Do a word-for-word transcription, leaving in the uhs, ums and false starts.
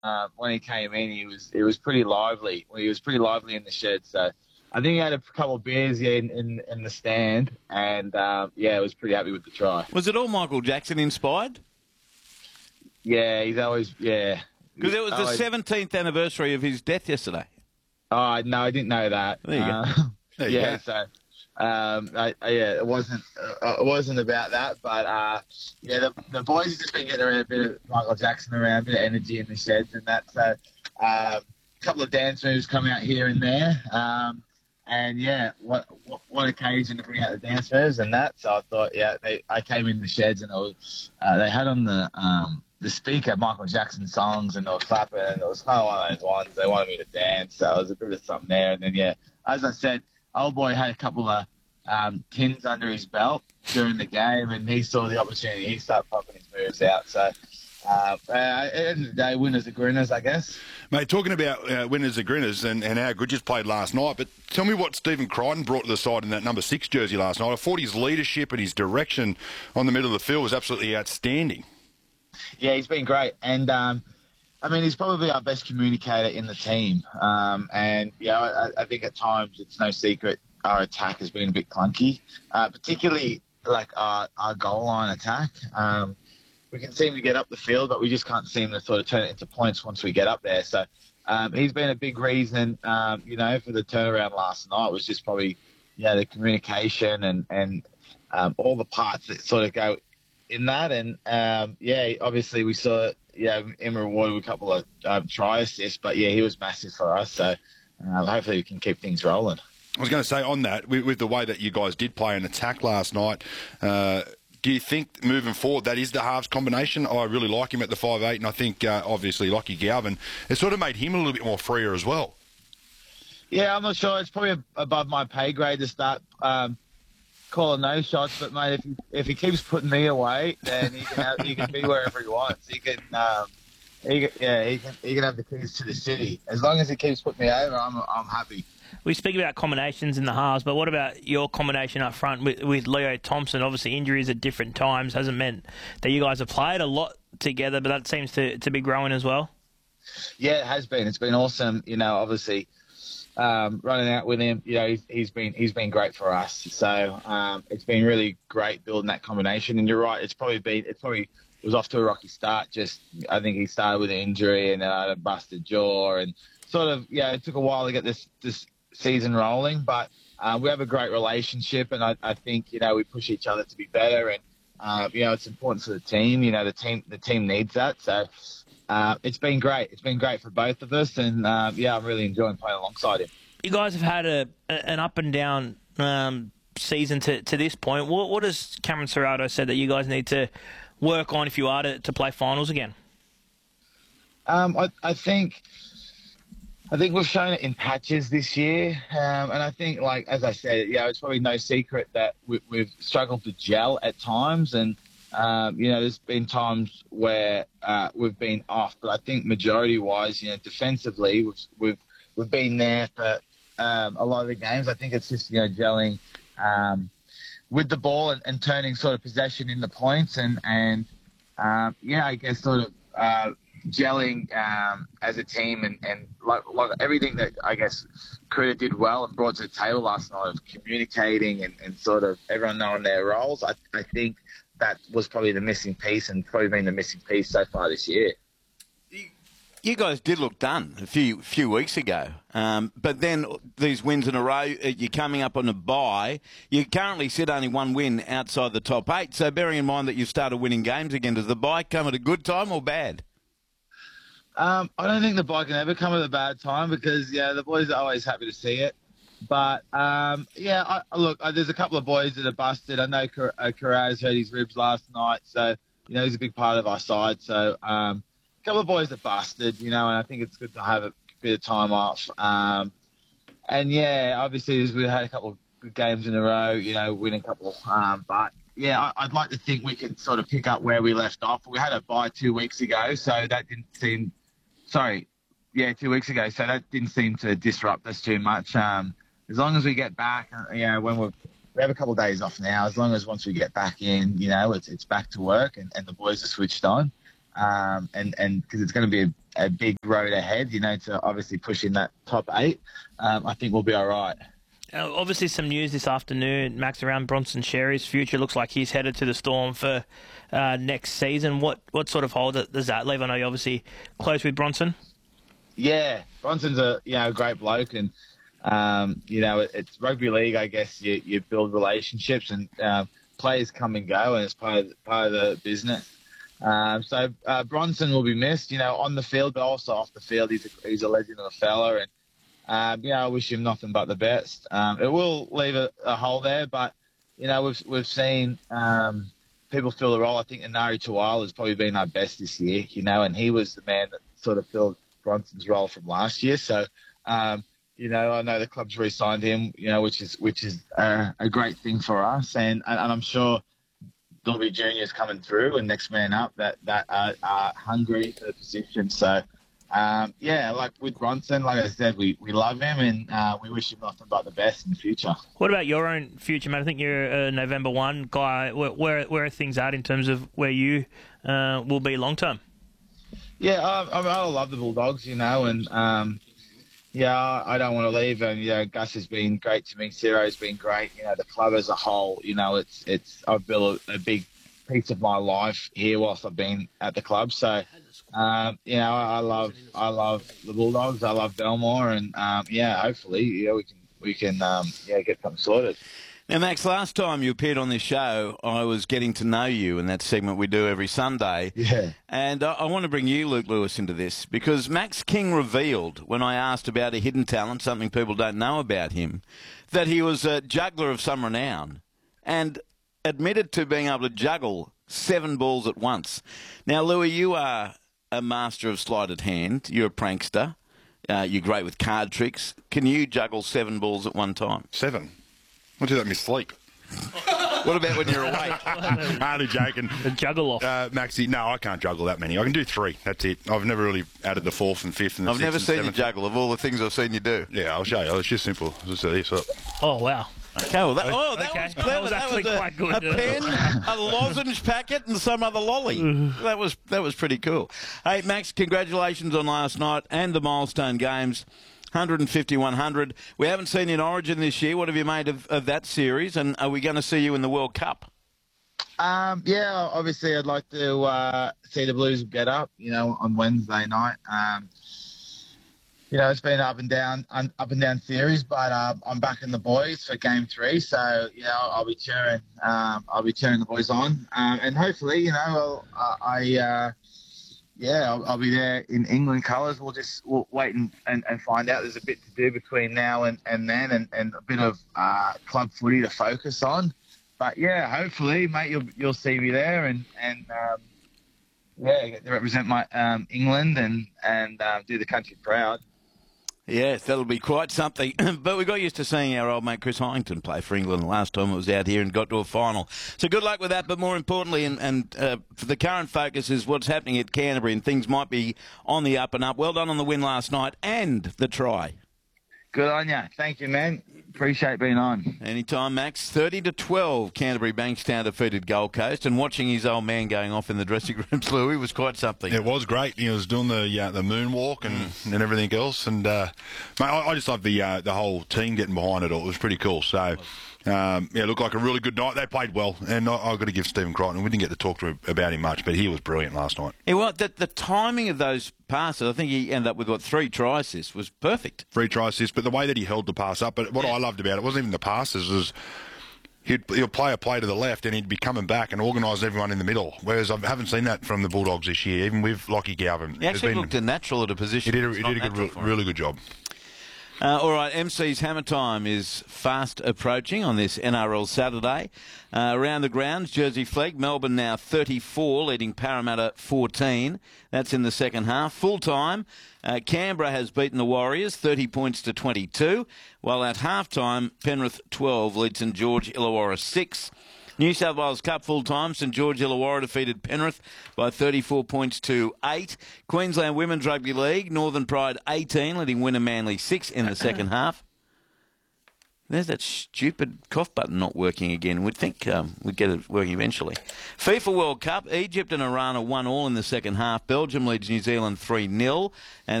uh, when he came in, he was it was pretty lively. Well, he was pretty lively in the shed. So I think he had a couple of beers yeah, in, in, in the stand, and um, yeah, I was pretty happy with the try. Was it all Michael Jackson inspired? Yeah, he's always yeah. Because it was always, the seventeenth anniversary of his death yesterday. Oh no, I didn't know that. There you uh, go. There you yeah, go. so. Um, I, I, yeah, it wasn't uh, it wasn't about that, but uh, yeah, the, the boys have just been getting around a bit of Michael Jackson around, a bit of energy in the sheds and that. So um, a couple of dance moves come out here and there, um, and yeah, what, what what occasion to bring out the dance moves and that. So I thought, yeah, they, I came in the sheds and it was, uh, they had on the um, the speaker Michael Jackson songs and they were clapping and it was kind of one of those ones they wanted me to dance. So it was a bit of something there, and then yeah, as I said. Old boy had a couple of um, tins under his belt during the game, and he saw the opportunity. He started popping his moves out. So, uh, uh, at the end of the day, winners are grinners, I guess. Mate, talking about uh, winners are grinners and, and how good you played last night, but tell me what Stephen Crichton brought to the side in that number six jersey last night. I thought his leadership and his direction on the middle of the field was absolutely outstanding. Yeah, he's been great. And, um, I mean, he's probably our best communicator in the team. Um, and, you know, I, I think at times it's no secret our attack has been a bit clunky, uh, particularly like our, our goal line attack. Um, we can seem to get up the field, but we just can't seem to sort of turn it into points once we get up there. So um, he's been a big reason, um, you know, for the turnaround last night was just probably, yeah, the communication and, and um, all the parts that sort of go in that. And, um, yeah, obviously we saw it. Yeah, him rewarded with a couple of um, try assists, but yeah, he was massive for us. So uh, hopefully we can keep things rolling. I was going to say on that, with, with the way that you guys did play an attack last night, uh, do you think moving forward that is the halves combination? I really like him at the five eight, and I think uh, obviously Lockie Galvin, it sort of made him a little bit more freer as well. Yeah, I'm not sure. It's probably above my pay grade to start um, calling those shots, but mate, if he, if he keeps putting me away, then he can have, he can be wherever he wants. He can, um, he can, yeah, he can he can have the keys to the city as long as he keeps putting me over. I'm I'm happy. We speak about combinations in the halves, but what about your combination up front with, with Leo Thompson? Obviously, injuries at different times hasn't meant that you guys have played a lot together, but that seems to to be growing as well. Yeah, it has been. It's been awesome. You know, obviously. Um, running out with him, you know, he's, he's been he's been great for us. So um, it's been really great building that combination. And you're right, it's probably been it's probably it was off to a rocky start. Just I think he started with an injury and then I had a busted jaw and sort of yeah, it took a while to get this this season rolling. But uh, we have a great relationship, and I, I think you know we push each other to be better. And uh, you know it's important for the team. You know the team the team needs that. So. Uh, it's been great. It's been great for both of us, and uh, yeah, I'm really enjoying playing alongside him. You guys have had a, an up and down um, season to, to this point. What, what has Cameron Serrato said that you guys need to work on if you are to, to play finals again? Um, I, I think I think we've shown it in patches this year, um, and I think, like as I said, yeah, it's probably no secret that we, we've struggled to gel at times, and. Um, you know, there's been times where uh, we've been off, but I think majority-wise, you know, defensively, we've we've, we've been there for um, a lot of the games. I think it's just you know gelling um, with the ball and, and turning sort of possession into points, and and um, yeah, I guess sort of uh, gelling um, as a team, and and like, like everything that I guess Critter did well and brought to the table last night of communicating and, and sort of everyone knowing their roles. I I think. That was probably the missing piece and probably been the missing piece so far this year. You guys did look done a few few weeks ago, um, but then these wins in a row, you're coming up on a bye. You currently sit only one win outside the top eight, so bearing in mind that you've started winning games again, does the bye come at a good time or bad? Um, I don't think the bye can ever come at a bad time because, yeah, the boys are always happy to see it. But, um, yeah, I, look, uh, there's a couple of boys that are busted. I know Car- uh, Carraz hurt his ribs last night, so, you know, he's a big part of our side. So um, a couple of boys are busted, you know, and I think it's good to have a bit of time off. Um, and, yeah, obviously we've had a couple of good games in a row, you know, winning a couple. Um, but, yeah, I, I'd like to think we can sort of pick up where we left off. We had a bye two weeks ago, so that didn't seem – sorry, yeah, two weeks ago, so that didn't seem to disrupt us too much. Um As long as we get back, you know, when we're, we have a couple of days off now, as long as once we get back in, you know, it's it's back to work and, and the boys are switched on, um, and and because it's going to be a, a big road ahead, you know, to obviously push in that top eight. Um, I think we'll be all right. Uh, obviously, some news this afternoon, Max, around Bronson Xerri's future. Looks like he's headed to the Storm for uh, next season. What what sort of hold does that leave? I know you're obviously close with Bronson. Yeah, Bronson's a you know a great bloke, and um, you know it, it's rugby league. I guess you, you build relationships, and um, players come and go, and it's part of part of the business. Um, so uh, Bronson will be missed, you know, on the field, but also off the field. He's a, he's a legend of a fella, and um, yeah, I wish him nothing but the best. Um, it will leave a, a hole there, but you know we've we've seen um, people fill the role. I think Inari Tuwala has probably been our best this year, you know, and he was the man that sort of filled Bronson's role from last year. So, um, you know, I know the club's re-signed him, you know, which is which is a, a great thing for us, and and, and I'm sure there'll be juniors coming through and next man up that that are, are hungry for the position. So, um, yeah, like with Bronson, like I said, we, we love him and uh, we wish him nothing but the best in the future. What about your own future, mate? I think you're a November first guy. Where where, where are things at in terms of where you uh, will be long term? Yeah, I, I, I love the Bulldogs, you know, and um, yeah, I don't want to leave. And yeah, Gus has been great to me. Ciro's been great. You know, the club as a whole. You know, it's it's I've built a, a big piece of my life here whilst I've been at the club. So, um, you know, I, I love I love the Bulldogs. I love Belmore, and um, yeah, hopefully, you know, we can we can um, yeah get something sorted. Now, Max, last time you appeared on this show, I was getting to know you in that segment we do every Sunday. Yeah. And I, I want to bring you, Luke Lewis, into this because Max King revealed, when I asked about a hidden talent, something people don't know about him, that he was a juggler of some renown and admitted to being able to juggle seven balls at once. Now, Louis, you are a master of sleight of hand. You're a prankster. Uh, you're great with card tricks. Can you juggle seven balls at one time? Seven. I'll do that in my sleep. What about when you're awake? Only joking. The juggle off. Uh, Maxie, no, I can't juggle that many. I can do three. That's it. I've never really added the fourth and fifth and the I've sixth never and seen seventh. you juggle of all the things I've seen you do. Yeah, I'll show you. It's just simple. Just this up. Oh, wow. Okay, well, that, oh, that Okay. was That clever. was That actually was a, quite good. a pen, a lozenge packet, and some other lolly. That was that was pretty cool. Hey, Max, congratulations on last night and the milestone games. one fifty, one hundred. We haven't seen you in Origin this year. What have you made of, of that series? And are we going to see you in the World Cup? Um, yeah, obviously I'd like to uh, see the Blues get up, you know, on Wednesday night. Um, you know, it's been up and down, un, up and down series, but uh, I'm backing the boys for Game Three, so you know I'll be cheering. Um, I'll be cheering the boys on, um, and hopefully, you know, I'll, uh, I, uh, yeah, I'll, I'll be there in England colours. We'll just we'll wait and, and, and find out. There's a bit to do between now and, and then, and, and a bit of uh, club footy to focus on. But yeah, hopefully, mate, you'll you'll see me there, and and um, yeah, get to represent my um, England and and uh, do the country proud. Yes, that'll be quite something. But we got used to seeing our old mate Chris Hyington play for England last time it was out here and got to a final. So good luck with that. But more importantly, and, and uh, for the current focus is what's happening at Canterbury, and things might be on the up and up. Well done on the win last night and the try. Good on you. Thank you, man. Appreciate being on. Anytime, Max. thirty to twelve, Canterbury Bankstown defeated Gold Coast, and watching his old man going off in the dressing rooms, Louis, was quite something. It was great. He was doing the uh, the moonwalk and, mm. and everything else, and uh, mate, I, I just love the uh, the whole team getting behind it all. It was pretty cool. So. Um, yeah, looked like a really good night. They played well, and I, I've got to give Stephen Crichton. We didn't get to talk to him about him much, but he was brilliant last night. Yeah, well, the, the timing of those passes, I think he ended up with, what, three try assists, was perfect. Three try assists, but the way that he held the pass up, but what yeah. I loved about it wasn't even the passes, was he'd, he'll play a play to the left and he'd be coming back and organise everyone in the middle, whereas I haven't seen that from the Bulldogs this year, even with Lockie Galvin. He actually been, looked a natural at a position. He did a, he did a good, really good job. Uh, all right, M C's Hammer Time is fast approaching on this N R L Saturday. Uh, around the grounds, Jersey Flegg, Melbourne now thirty-four, leading Parramatta fourteen. That's in the second half. Full time, uh, Canberra has beaten the Warriors thirty points to twenty-two, while at half time, Penrith twelve leads St George Illawarra six. New South Wales Cup full-time, St George Illawarra defeated Penrith by thirty-four points to eight. Queensland Women's Rugby League, Northern Pride eighteen, leading Winner Manly six in the second half. There's that stupid cough button not working again. We'd think um, we'd get it working eventually. FIFA World Cup, Egypt and Iran are one all in the second half. Belgium leads New Zealand three nil. And